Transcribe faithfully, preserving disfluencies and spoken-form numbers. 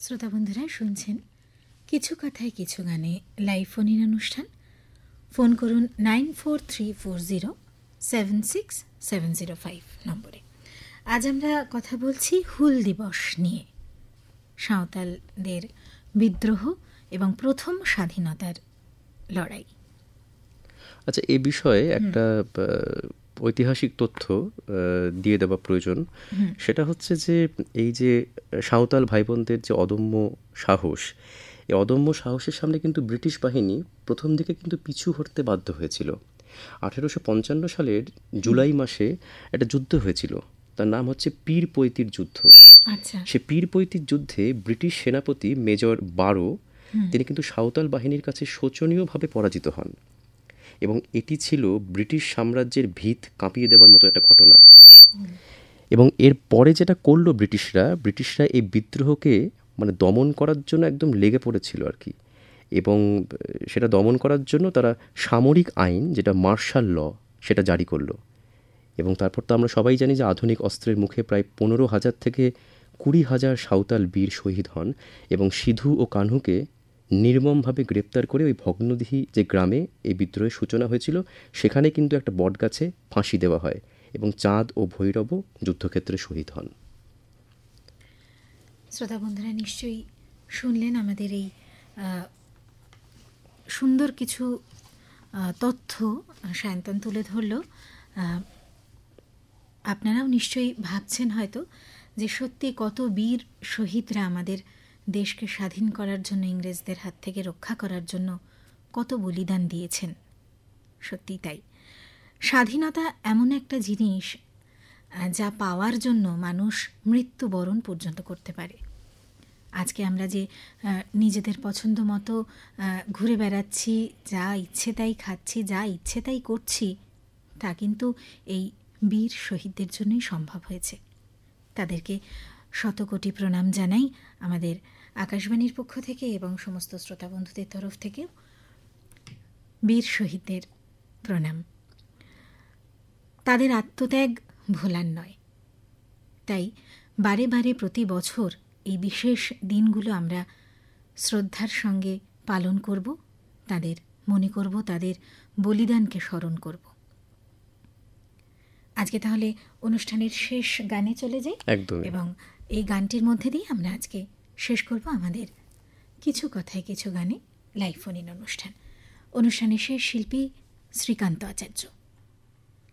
শ্রোতা বন্ধুরা শুনছেন কিছু কথায় কিছু গানে লাইভ ফোন ইন অনুষ্ঠান। ফোন করুন nine four three four zero seven six seven zero five নম্বরে। আজ আমরা কথা বলছি হুল দিবস নিয়ে, সাঁওতালদের বিদ্রোহ এবং প্রথম স্বাধীনতার লড়াই। আচ্ছা, এ বিষয়ে একটা ঐতিহাসিক তথ্য দিয়ে দেওয়া প্রয়োজন। সেটা হচ্ছে যে এই যে সাঁওতাল ভাই বোনদের যে অদম্য সাহস, এই অদম্য সাহসের সামনে কিন্তু ব্রিটিশ বাহিনী প্রথম দিকে কিন্তু পিছু হটতে বাধ্য হয়েছিল। আঠেরোশো পঞ্চান্ন সালের জুলাই মাসে একটা যুদ্ধ হয়েছিল, তার নাম হচ্ছে পীর পৈতির যুদ্ধ। আচ্ছা, সে পীর পৈতির যুদ্ধে ব্রিটিশ সেনাপতি মেজর বারো তিনি কিন্তু সাঁওতাল বাহিনীর কাছে শোচনীয়ভাবে পরাজিত হন, এবং এটি ছিল ব্রিটিশ সাম্রাজ্যের ভিত কাঁপিয়ে দেওয়ার মতো একটা ঘটনা। এবং এর পরে যেটা করলো ব্রিটিশরা ব্রিটিশরা এই বিদ্রোহকে মানে দমন করার জন্য একদম লেগে পড়েছিল আর কি। এবং সেটা দমন করার জন্য তারা সামরিক আইন, যেটা মার্শাল ল, সেটা জারি করলো। এবং তারপর তো আমরা সবাই জানি যে আধুনিক অস্ত্রের মুখে প্রায় পনেরো হাজার থেকে কুড়ি হাজার সাঁওতাল বীর শহীদ হন, এবং সিধু ও কানহুকে নির্মমভাবে গ্রেপ্তার করে ওই ভগ্নদিহি যে গ্রামে এই বিদ্রোহের সূচনা হয়েছিল সেখানে কিন্তু একটা বটগাছে ফাঁসি দেওয়া হয়, এবং চাঁদ ও ভৈরবও যুদ্ধক্ষেত্রে শহীদ হন। শ্রোতা বন্ধুরা নিশ্চয়ই শুনলেন আমাদের এই সুন্দর কিছু তথ্য সায়ন্তন তুলে ধরল। আপনারাও নিশ্চয়ই ভাবছেন হয়তো যে সত্যি কত বীর শহীদরা আমাদের দেশকে স্বাধীন করার জন্য, ইংরেজদের হাত থেকে রক্ষা করার জন্য কত বলিদান দিয়েছেন। সত্যি তাই। স্বাধীনতা এমন একটা জিনিস যা পাওয়ার জন্য মানুষ মৃত্যুবরণ পর্যন্ত করতে পারে। আজকে আমরা যে নিজেদের পছন্দ মতো ঘুরে বেড়াচ্ছি, যা ইচ্ছে তাই খাচ্ছি, যা ইচ্ছে তাই করছি, তা কিন্তু এই বীর শহীদদের জন্যই সম্ভব হয়েছে। তাদেরকে শতকোটি প্রণাম জানাই আমাদের আকাশবাণীর পক্ষ থেকে এবং সমস্ত শ্রোতা বন্ধুদের তরফ থেকেও বীর শহীদদের প্রণাম। তাদের আত্মত্যাগ ভোলার নয়, তাই বারে বারে প্রতি বছর এই বিশেষ দিনগুলো আমরা শ্রদ্ধার সঙ্গে পালন করব, তাদের মনে করব, তাদের বলিদানকে স্মরণ করব। আজকে তাহলে অনুষ্ঠানের শেষ গানে চলে যাই, এবং এই গানটির মধ্যে দিয়ে আমরা আজকে শেষ করব আমাদের কিছু কথায় কিছু গানে লাইভ ফোন ইন অনুষ্ঠান। অনুষ্ঠানের শেষ শিল্পী শ্রীকান্ত আচার্য।